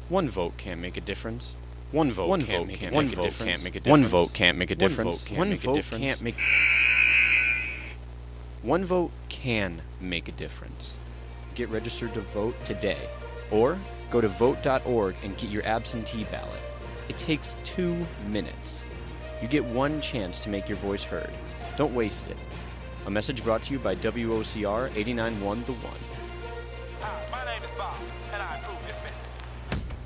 One vote can't make a difference. One vote can't make a difference. One vote can't make a difference. One vote can't make. One vote can make a difference. Get registered to vote today, or go to vote.org and get your absentee ballot. It takes 2 minutes. You get one chance to make your voice heard. Don't waste it. A message brought to you by WOCR 89.1 The One. Hi, my name is Bob.